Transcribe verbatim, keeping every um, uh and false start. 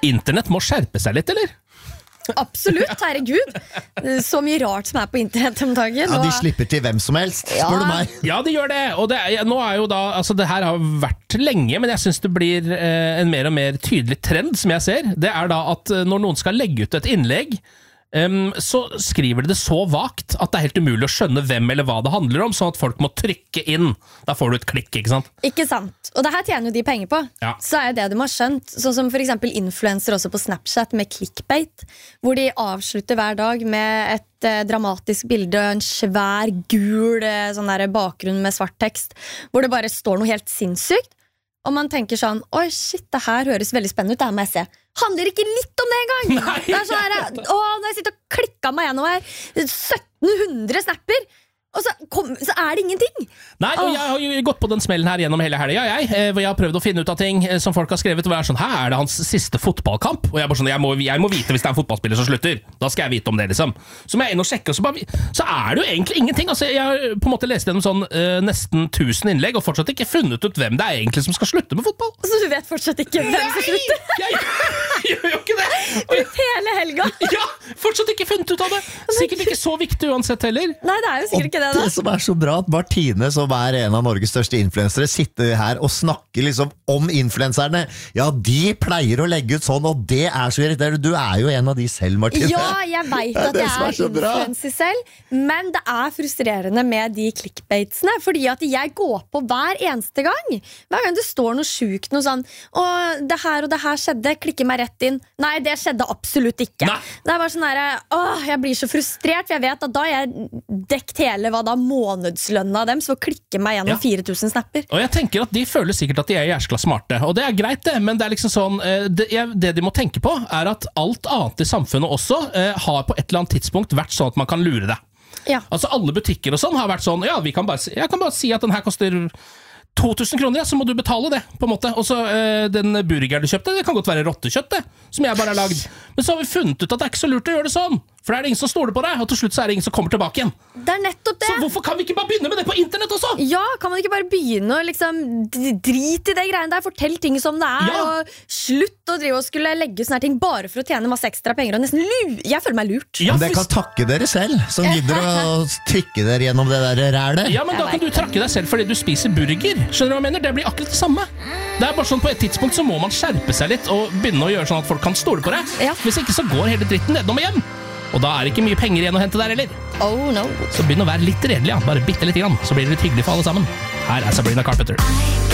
Internett må skjerpe seg litt, eller? Absolutt, herregud. Så mye rart som er på internett om dagen. Ja, de slipper til hvem som helst, spør Ja. du meg. Ja, det gjør det, og det, er- nå er jo da, altså det her har vært lenge, men jeg synes det blir eh, en mer og mer tydelig trend, som jeg ser. Det er da at eh, når noen skal legge ut et innlegg, em, så skriver de det så vagt at det er helt umulig å skjønne hvem eller hva det handler om, sånn at folk må trykke inn. Da får du et klikk, ikke sant? Ikke sant? Og det her tjener jo de penger på. Ja. Så er det de har skjønt. Sånn som for eksempel influencer også på Snapchat med clickbait, hvor de avslutter hver dag med et eh, dramatisk bilde og en svær gul eh, sånn der bakgrunn med svart tekst, hvor det bare står noe helt sinnssykt. Og man tenker sånn, oi shit, det her høres veldig spennende ut, det her må jeg se. Handler ikke litt om det engang. Nei. Det er sånn her, å, når jeg sitter og klikker meg gjennom her, sytten hundre snapper, og så, kom, så er det ingenting. Nei, og jeg har jo gått på den smellen her gjennom hele helga, jeg, eh, hvor jeg har prøvd å finne ut av ting eh, som folk har skrevet, hvor jeg er sånn, her er det hans siste fotballkamp, og jeg er bare sånn, jeg må, jeg må vite hvis det er en fotballspiller som slutter, da skal jeg vite om det liksom. Så må jeg inn og sjekke, og så, bare, så er det jo egentlig ingenting, altså jeg har på en måte lest gjennom sånn eh, nesten tusen innlegg, og fortsatt ikke funnet ut hvem det er egentlig som skal slutte med fotball. Så du vet fortsatt ikke hvem som slutter? Jeg, jeg gjør jo ikke det! Og jeg, Hele helga. ja, fortsatt ikke funnet ut av det. Sikkert ikke så viktig uansett heller. Nei, det er jo sikkert ikke det da. Det som er så bra at Martine, som er en av Norges største influensere, sitter her og snakker liksom om influenserne. Ja, de pleier å legge ut sånn, og det er så irriterende. Du er jo en av de selv, Martine. Ja, jeg vet Det er at det jeg som er er så bra. influencer selv, men det er frustrerende med de clickbaitsene, fordi at jeg går på hver eneste gang. Hver gang det står noe sjukt, noe sånn, å, det her og det her skjedde, klikker meg rett inn. Nei, det skjedde absolutt ikke. Nei. Det er bare sånn her, åh, jeg blir så frustrert, for jeg vet at da har jeg dekt hele, hva da, månedslønna av dem, så klikker meg gjennom Ja. fire tusen snapper. Og jeg tenker at de føler sikkert at de er jæskla smarte, og det er greit det, men det er liksom sånn, eh, det, jeg, det de må tenke på er at alt annet i samfunnet også eh, har på et eller annet tidspunkt vært sånn at man kan lure det. Ja. Altså alle butikker og sånn har vært sånn, ja, vi kan bare, si- jeg kan bare si at den her koster to tusen kroner, ja, så må du betale det, på en måte. Og så eh, den burger du kjøpte, det kan godt være rottekjøtt, det, som jeg bare har lagd. Men så har vi funnet ut at det er ikke så lurt å gjøre det sånn, for det er det ingen som stoler på deg, og til slutt så er det ingen som kommer tilbake igjen. Det er nettopp det. Så hvorfor kan vi ikke bare begynne med det på internett også? Ja, kan man ikke bare begynne å liksom d- drit i det greiene der, fortell ting som det er, Ja. og slutt å drive og skulle legge sånne her ting bare for å tjene masse ekstra penger, og nesten lu- jeg føler meg lurt. Ja, Men det kan hvis- takke dere selv, som gidder å trykke dere gjennom det der rælet. Ja, men da kan du trakke deg selv fordi du spiser burger. Skjønner du hva jeg mener? Det blir akkurat det samme. Det er bare sånn, på et tidspunkt så må man skjerpe seg litt og begynne å gjøre sånn at folk kan stole på deg. Ja. Hvis ikke så går hele dritten nedom og hjem. Og da er det ikke mye penger igjen å hente der heller. Oh no. Så begynn å være litt redelig, ja. Bare bitte litt grann, så blir det litt hyggelig for alle sammen. Her er Sabrina Carpenter.